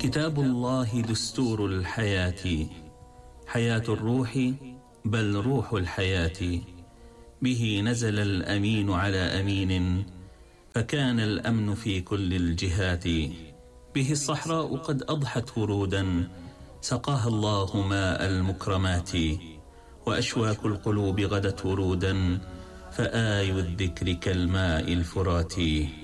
كتاب الله دستور الحياة، حياة الروح بل روح الحياة. به نزل الأمين على أمين، فكان الأمن في كل الجهات. به الصحراء قد أضحت ورودا، سقاها الله ماء المكرمات. وأشواك القلوب غدت ورودا، فآي الذكر كالماء الفرات.